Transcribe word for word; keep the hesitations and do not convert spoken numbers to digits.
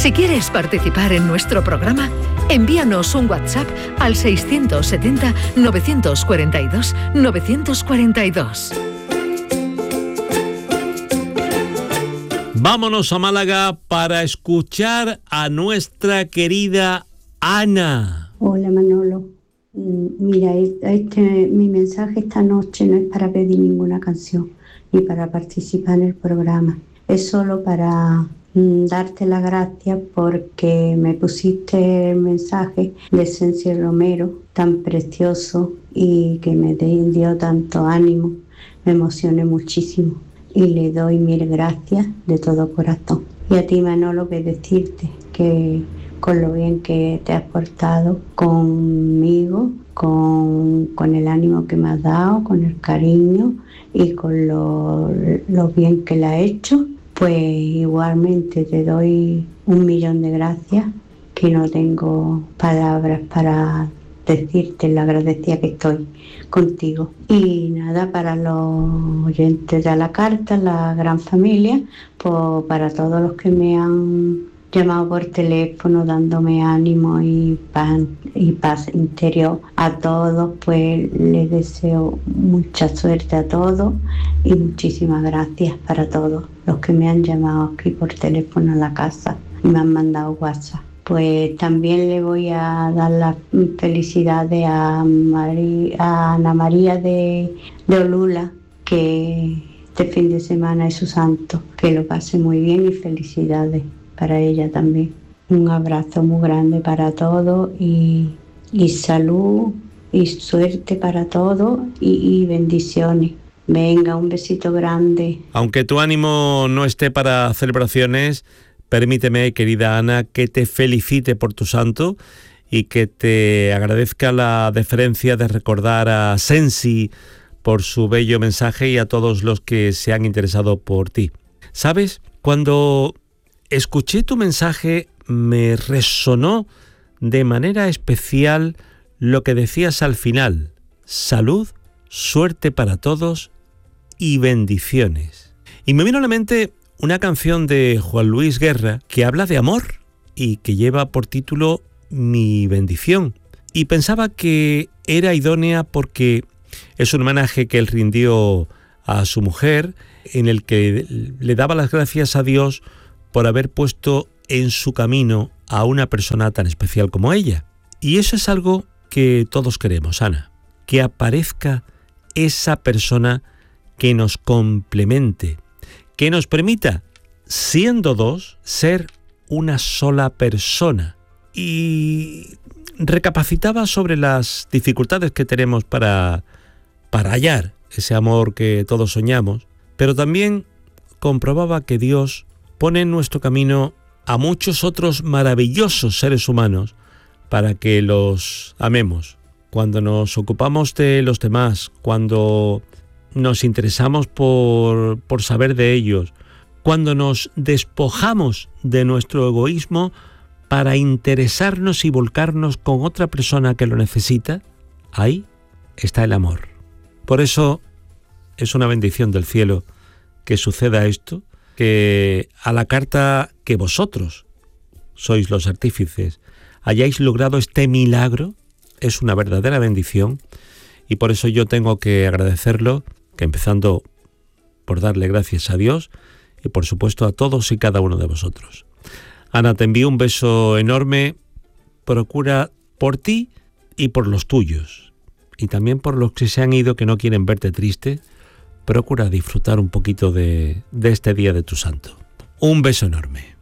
Si quieres participar en nuestro programa, envíanos un WhatsApp al seiscientos setenta, novecientos cuarenta y dos, novecientos cuarenta y dos. Vámonos a Málaga para escuchar a nuestra querida Ana. Hola Manolo, mira, este, mi mensaje esta noche no es para pedir ninguna canción ni para participar en el programa, es solo para mm, darte las gracias porque me pusiste el mensaje de Esencia Romero tan precioso y que me dio tanto ánimo, me emocioné muchísimo. Y le doy mil gracias de todo corazón. Y a ti, Manolo, que decirte que con lo bien que te has portado conmigo, con, con el ánimo que me has dado, con el cariño y con lo, lo bien que la has hecho, pues igualmente te doy un millón de gracias, que no tengo palabras para decirte lo agradecida que estoy contigo. Y nada, para los oyentes de A la Carta, la gran familia, pues para todos los que me han llamado por teléfono dándome ánimo y paz, y paz interior, a todos pues les deseo mucha suerte a todos y muchísimas gracias para todos los que me han llamado aquí por teléfono a la casa y me han mandado WhatsApp. Pues también le voy a dar las felicidades a, Mari, a Ana María de, de Olula, que este fin de semana es su santo. Que lo pase muy bien y felicidades para ella también. Un abrazo muy grande para todos y, y salud y suerte para todos y, y bendiciones. Venga, un besito grande. Aunque tu ánimo no esté para celebraciones, permíteme, querida Ana, que te felicite por tu santo y que te agradezca la deferencia de recordar a Sensi por su bello mensaje y a todos los que se han interesado por ti. ¿Sabes? Cuando escuché tu mensaje me resonó de manera especial lo que decías al final: salud, suerte para todos y bendiciones. Y me vino a la mente una canción de Juan Luis Guerra que habla de amor y que lleva por título Mi bendición. Y pensaba que era idónea porque es un homenaje que él rindió a su mujer, en el que le daba las gracias a Dios por haber puesto en su camino a una persona tan especial como ella. Y eso es algo que todos queremos, Ana, que aparezca esa persona que nos complemente, que nos permita, siendo dos, ser una sola persona. Y recapacitaba sobre las dificultades que tenemos para, para hallar ese amor que todos soñamos, pero también comprobaba que Dios pone en nuestro camino a muchos otros maravillosos seres humanos para que los amemos. Cuando nos ocupamos de los demás, cuando nos interesamos por, por saber de ellos, cuando nos despojamos de nuestro egoísmo para interesarnos y volcarnos con otra persona que lo necesita, ahí está el amor. Por eso es una bendición del cielo que suceda esto, que a la carta que vosotros sois los artífices hayáis logrado este milagro, es una verdadera bendición, y por eso yo tengo que agradecerlo, que empezando por darle gracias a Dios y por supuesto a todos y cada uno de vosotros. Ana, te envío un beso enorme, procura por ti y por los tuyos, y también por los que se han ido que no quieren verte triste, procura disfrutar un poquito de, de este día de tu santo. Un beso enorme.